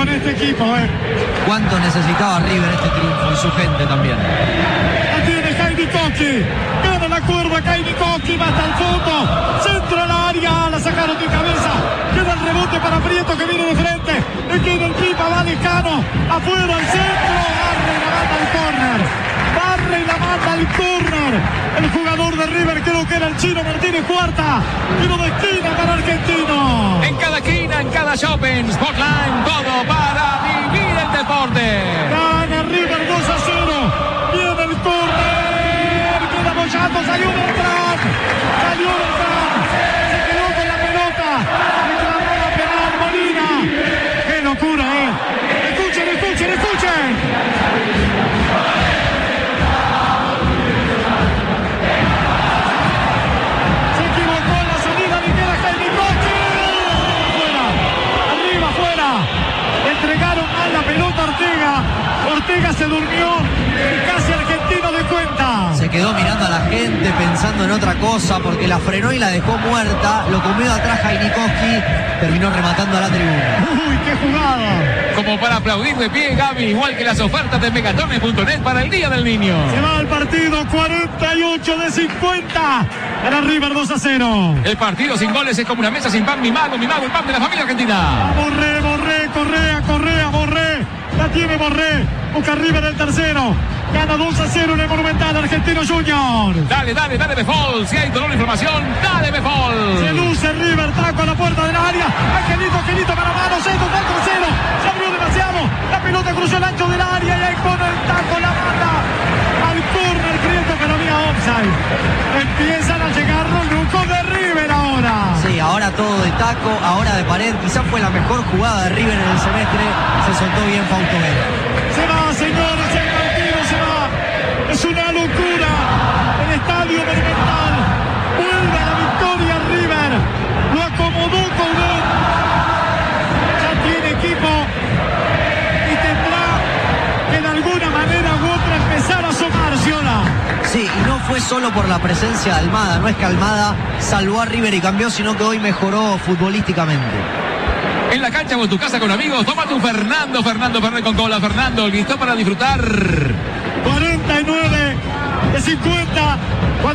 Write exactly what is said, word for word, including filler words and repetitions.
este equipo, ¿eh? ¿Cuánto necesitaba River este triunfo y su gente también? La tiene Heidi Koski. Gana la curva Heidi Koski, va hasta el fondo. Centro al área, la sacaron de cabeza. Queda el rebote para Prieto que viene de frente. Le queda el pipa, va Lejano. Afuera al centro. Barre y la manda al córner. Barre y la manda al córner. El jugador de River creo que era el chino Martínez Cuarta. Tiro de esquina para Argentino. En cada esquina, en cada shopping, Spotline, todo para vivir el deporte. Gana River dos a cero. Viene el córner. Queda Moyato, salió Beltrán. Salió Beltrán. Se quedó con la pelota. Reclamó la penal Molina. Qué locura, eh. Escuchen, escuchen, escuchen. Entregaron mal la pelota a Ortega. Ortega se durmió y casi Argentino de cuenta. Se quedó mirando a la gente pensando en otra cosa porque la frenó y la dejó muerta. Lo comió atrás Jainikoski. Terminó rematando a la tribuna. Uy, qué jugada. Como para aplaudir de pie, Gaby, igual que las ofertas de megatones punto net para el Día del Niño. Se va al partido cuarenta y ocho de cincuenta. Para River dos a cero. El partido sin goles es como una mesa sin pan. Mi mago, mi mago, el pan de la familia argentina. Borré, Borré, Correa, Correa, Borré. La tiene Borré. Busca River el tercero. Gana dos a cero en el Monumental Argentino Junior. Dale, dale, dale, Befol. Si hay dolor de información, dale, Befol. Se luce River, taco a la puerta del área. Angelito, Angelito para mano, centro del tercero. Se abrió demasiado. La pelota cruzó el ancho del área y ahí pone el taco, la manda al córner, creyendo que no había offside. Empiezan a llegar los lucos de River ahora. Sí, ahora todo de taco, ahora de pared. Quizás fue la mejor jugada de River en el semestre. Se soltó bien Fausto Vera. Se va, señores, el partido se va. Es una locura. El estadio Monumental vuelve a la victoria River. Lo acomodó con él. Ya tiene equipo y tendrá que de alguna manera u otra empezar a asomar, Ciola. Sí, y no fue solo por la presencia de Almada. No es que Almada salvó a River y cambió, sino que hoy mejoró futbolísticamente. En la cancha o en tu casa con amigos, tómate un Fernando, Fernando Fernet con cola, Fernando, listo para disfrutar. cuarenta y nueve de cincuenta.